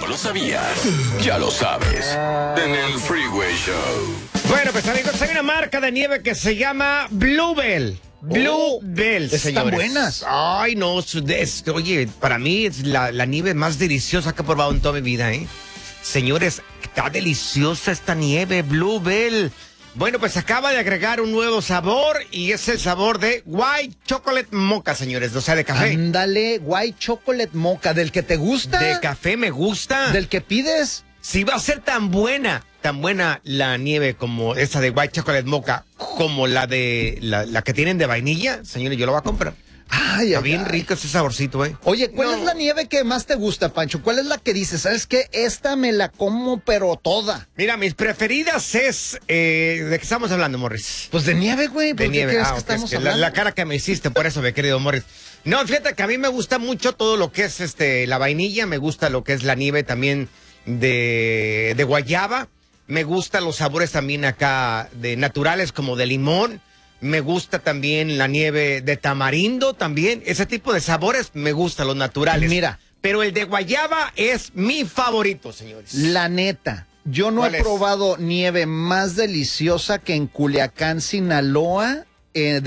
lo sabías? Ya lo sabes. En el Freeway Show. Bueno, pues amigos, hay una marca de nieve que se llama Bluebell. Bluebell, señores. Están buenas. Ay, no, oye, para mí es la nieve más deliciosa que he probado en toda mi vida, ¿eh? Señores, está deliciosa esta nieve, Bluebell. Bueno, pues acaba de agregar un nuevo sabor y es el sabor de White Chocolate Mocha, señores, o sea, de café. Ándale, White Chocolate Mocha, ¿del que te gusta? De café me gusta. ¿Del que pides? Si va a ser tan buena la nieve como esa de White Chocolate Mocha, como la de la que tienen de vainilla, señores, yo la voy a comprar. Ay, Está bien rico ese saborcito, ¿eh? Oye, ¿cuál es la nieve que más te gusta, Pancho? ¿Cuál es la que dices? ¿Sabes qué? Esta me la como, pero toda. Mira, mis preferidas es... ¿de qué estamos hablando, Morris? Pues de nieve, güey. De ¿Por qué nieve. crees Ah, que ok, estamos es que hablando? la cara que me hiciste, por eso, mi querido Morris. No, fíjate que a mí me gusta mucho todo lo que es la vainilla, me gusta lo que es la nieve también de guayaba, me gustan los sabores también acá de naturales como de limón. Me gusta también la nieve de tamarindo también. Ese tipo de sabores me gustan, los naturales. Mira. Pero el de guayaba es mi favorito, señores. La neta, yo no he probado nieve más deliciosa que en Culiacán, Sinaloa,